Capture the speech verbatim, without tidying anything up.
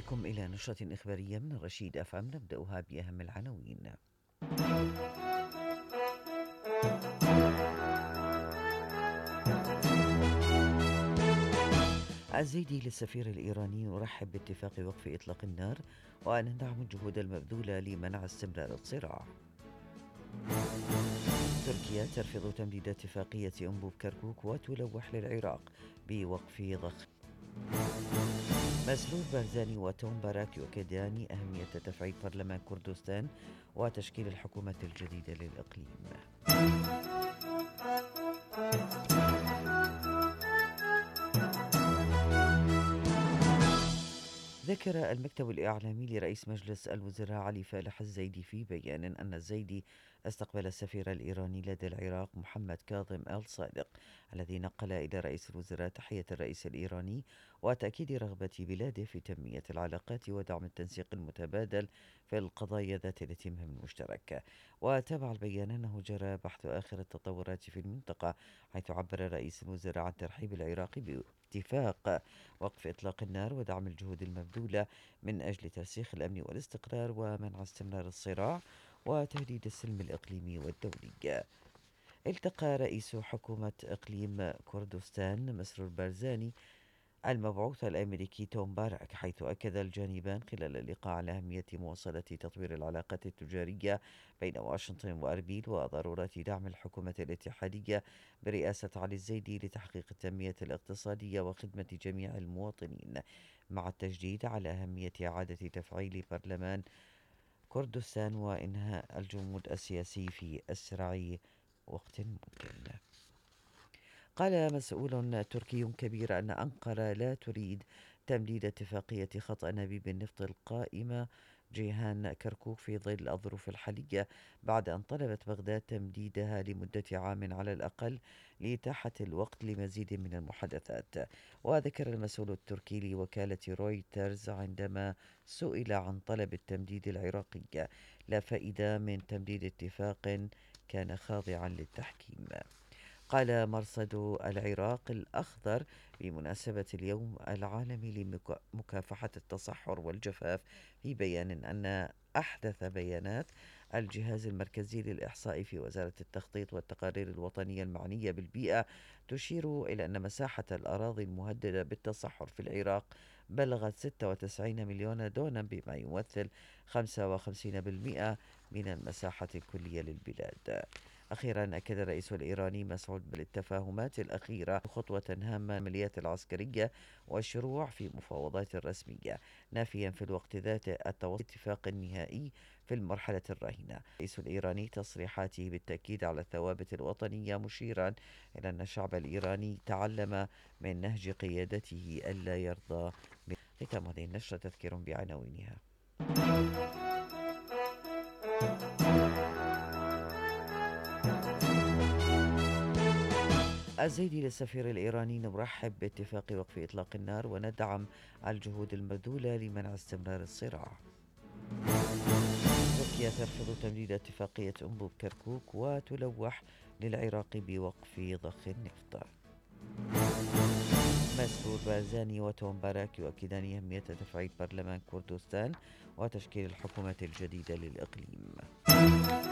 بكم إلى نشرة إخبارية من رشيد أف أم، نبدأها بأهم العناوين. الزيدي للسفير الإيراني يرحب باتفاق وقف إطلاق النار وأن ندعم الجهود المبذولة لمنع استمرار الصراع. تركيا ترفض تمديد اتفاقية أنبوب كركوك وتلوح للعراق بوقف ضخ. مسرور بارزاني وتوم باراك يؤكدان أهمية تفعيل برلمان كردستان وتشكيل الحكومة الجديدة للإقليم. ذكر المكتب الإعلامي لرئيس مجلس الوزراء علي فالح الزيدي في بيان أن الزيدي استقبل السفير الإيراني لدى العراق محمد كاظم آل صادق الذي نقل إلى رئيس الوزراء تحية الرئيس الإيراني وتأكيد رغبة بلاده في تنمية العلاقات ودعم التنسيق المتبادل في القضايا ذات الاهتمام المشترك. وتابع البيان أنه جرى بحث آخر التطورات في المنطقة، حيث عبر رئيس الوزراء عن ترحيب العراق باتفاق وقف إطلاق النار ودعم الجهود المبذولة من أجل ترسيخ الأمن والاستقرار ومنع استمرار الصراع وتهديد السلم الإقليمي والدولي. التقى رئيس حكومة إقليم كردستان مسرور بارزاني المبعوث الأمريكي توم باراك، حيث أكد الجانبان خلال اللقاء على أهمية مواصلة تطوير العلاقات التجارية بين واشنطن وأربيل وضرورة دعم الحكومة الاتحادية برئاسة علي الزيدي لتحقيق التنمية الاقتصادية وخدمة جميع المواطنين، مع التشديد على أهمية إعادة تفعيل برلمان كردستان وإنهاء الجمود السياسي في أسرع وقت ممكن. قال مسؤول تركي كبير أن أنقرة لا تريد تمديد اتفاقية خط أنابيب النفط القائمة جيهان كركوك في ظل الظروف الحالية، بعد أن طلبت بغداد تمديدها لمدة عام على الأقل لإتاحة الوقت لمزيد من المحادثات. وذكر المسؤول التركي لوكالة رويترز عندما سئل عن طلب التمديد العراقي: لا فائدة من تمديد اتفاق كان خاضعا للتحكيم. قال مرصد العراق الأخضر بمناسبة اليوم العالمي لمكافحة التصحر والجفاف في بيان أن أحدث بيانات الجهاز المركزي للإحصاء في وزارة التخطيط والتقارير الوطنية المعنية بالبيئة تشير إلى أن مساحة الأراضي المهددة بالتصحر في العراق بلغت ستة وتسعين مليون دونم، بما يمثل خمسة وخمسين بالمئة من المساحة الكلية للبلاد. أخيرا أكد الرئيس الإيراني مسعود بالتفاهمات الأخيرة خطوة هامة العمليات العسكرية والشروع في مفاوضات رسمية، نافيا في الوقت ذاته التوصل اتفاق نهائي في المرحلة الراهنة. الرئيس الإيراني تصريحاته بالتأكيد على الثوابت الوطنية، مشيرا إلى أن الشعب الإيراني تعلم من نهج قيادته ألا يرضى. ختام هذه النشرة تذكير بعناوينها. الزيدي للسفير الإيراني: نرحب باتفاق وقف إطلاق النار وندعم الجهود المبذولة لمنع استمرار الصراع. تركيا ترفض تمديد اتفاقية أنبوب كركوك وتلوح للعراق بوقف ضخ النفط. مسرور بارزاني وتوم باراك يؤكدان أهمية تفعيل برلمان كردستان وتشكيل الحكومة الجديدة للإقليم.